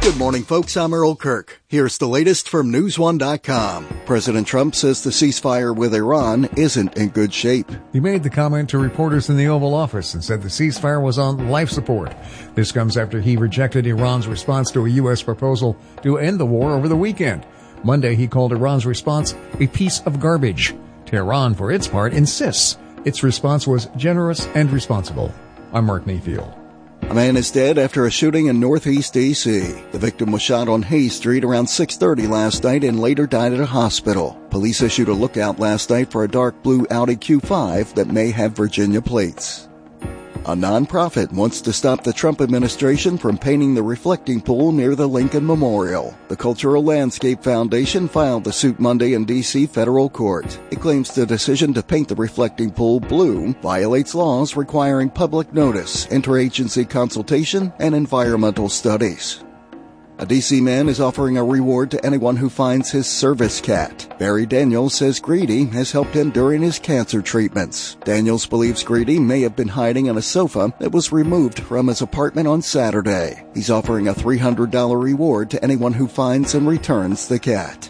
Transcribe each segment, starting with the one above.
Good morning, folks. I'm Earl Kirk. Here's the latest from NewsOne.com. President Trump says the ceasefire with Iran isn't in good shape. He made the comment to reporters in the Oval Office and said the ceasefire was on life support. This comes after he rejected Iran's response to a U.S. proposal to end the war over the weekend. Monday, he called Iran's response a piece of garbage. Tehran, for its part, insists its response was generous and responsible. I'm Mark Mayfield. A man is dead after a shooting in Northeast D.C. The victim was shot on Hayes Street around 6:30 last night and later died at a hospital. Police issued a lookout last night for a dark blue Audi Q5 that may have Virginia plates. A nonprofit wants to stop the Trump administration from painting the reflecting pool near the Lincoln Memorial. The Cultural Landscape Foundation filed the suit Monday in D.C. federal court. It claims the decision to paint the reflecting pool blue violates laws requiring public notice, interagency consultation, and environmental studies. A D.C. man is offering a reward to anyone who finds his service cat. Barry Daniels says Greedy has helped him during his cancer treatments. Daniels believes Greedy may have been hiding on a sofa that was removed from his apartment on Saturday. He's offering a $300 reward to anyone who finds and returns the cat.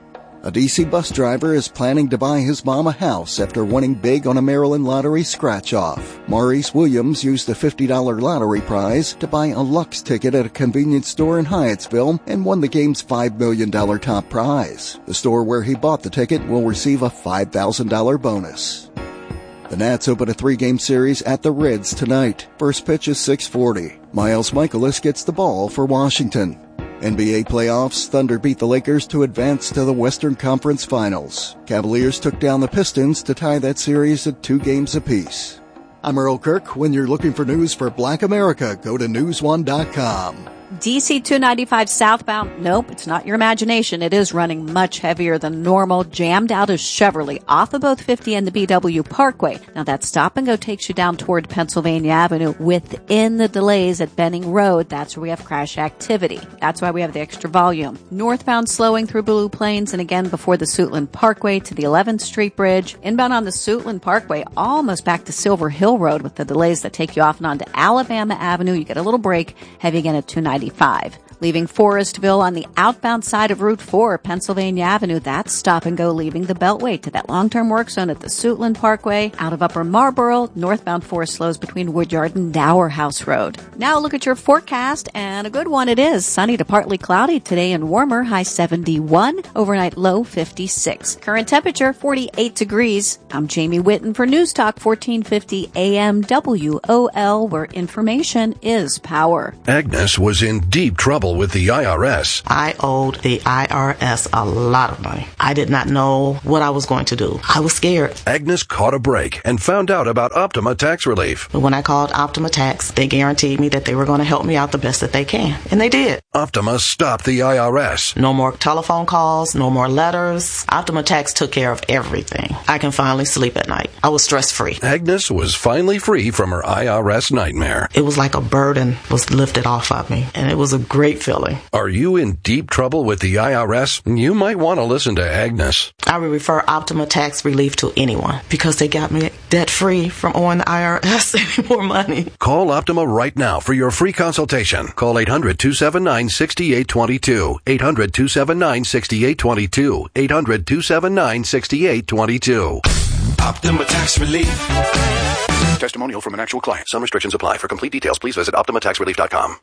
A D.C. bus driver is planning to buy his mom a house after winning big on a Maryland lottery scratch-off. Maurice Williams used the $50 lottery prize to buy a Lux ticket at a convenience store in Hyattsville and won the game's $5 million top prize. The store where he bought the ticket will receive a $5,000 bonus. The Nats open a 3-game series at the Reds tonight. First pitch is 6:40. Miles Michaelis gets the ball for Washington. NBA playoffs, Thunder beat the Lakers to advance to the Western Conference Finals. Cavaliers took down the Pistons to tie that series at 2 games apiece. I'm Earl Kirk. When you're looking for news for Black America, go to NewsOne.com. DC 295 southbound. Nope, it's not your imagination. It is running much heavier than normal. Jammed out is Chevrolet off of both 50 and the BW Parkway. Now that stop and go takes you down toward Pennsylvania Avenue within the delays at Benning Road. That's where we have crash activity. That's why we have the extra volume. Northbound slowing through Blue Plains and again before the Suitland Parkway to the 11th Street Bridge. Inbound on the Suitland Parkway almost back to Silver Hill Road with the delays that take you off and onto Alabama Avenue. You get a little break. Heavy again at 295. Leaving Forestville on the outbound side of Route 4, Pennsylvania Avenue, that's stop and go leaving the Beltway to that long-term work zone at the Suitland Parkway. Out of Upper Marlboro, northbound 4 slows between Woodyard and Dower House Road. Now look at your forecast, and a good one it is. Sunny to partly cloudy today and warmer, high 71, overnight low 56. Current temperature 48 degrees. I'm Jamie Whitten for News Talk 1450 AM WOL, where information is power. Agnes was in deep trouble with the IRS. I owed the IRS a lot of money. I did not know what I was going to do. I was scared. Agnes caught a break and found out about Optima Tax Relief. But when I called Optima Tax, they guaranteed me that they were going to help me out the best that they can. And they did. Optima stopped the IRS. No more telephone calls, no more letters. Optima Tax took care of everything. I can finally sleep at night. I was stress-free. Agnes was finally free from her IRS nightmare. It was like a burden was lifted off of me, and it was a great feeling. Are you in deep trouble with the IRS? You might want to listen to Agnes. I would refer Optima Tax Relief to anyone because they got me debt-free from owing the IRS any more money. Call Optima right now for your free consultation. Call 800-279-6822. 800-279-6822. 800-279-6822. Optima Tax Relief. Testimonial from an actual client. Some restrictions apply. For complete details, please visit OptimaTaxRelief.com.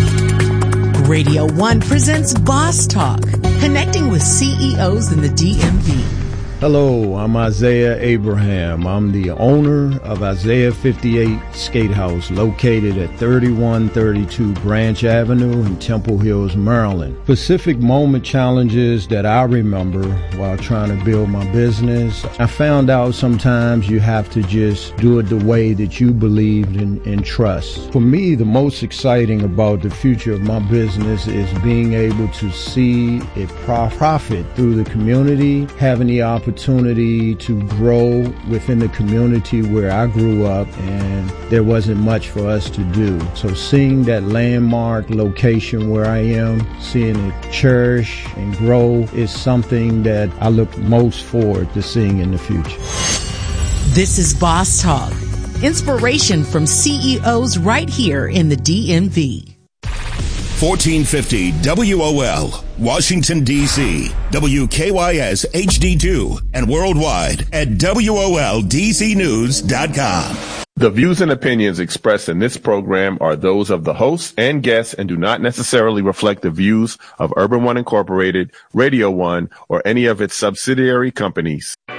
Radio 1 presents Boss Talk, connecting with CEOs in the DMV. Hello, I'm Isaiah Abraham. I'm the owner of Isaiah 58 Skate House, located at 3132 Branch Avenue in Temple Hills, Maryland. Specific moment challenges that I remember while trying to build my business. I found out sometimes you have to just do it the way that you believed and trust. For me, the most exciting about the future of my business is being able to see it profit through the community, having the opportunity to grow within the community where I grew up, and there wasn't much for us to do. So seeing that landmark location where I am, seeing it cherish and grow is something that I look most forward to seeing in the future. This is Boss Talk, inspiration from CEOs right here in the DMV. 1450 WOL, Washington, D.C., WKYS HD2, and worldwide at WOLDCnews.com. The views and opinions expressed in this program are those of the hosts and guests and do not necessarily reflect the views of Urban One Incorporated, Radio One, or any of its subsidiary companies. You're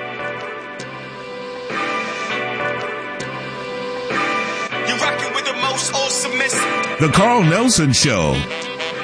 rocking with the most awesome. The Carl Nelson Show.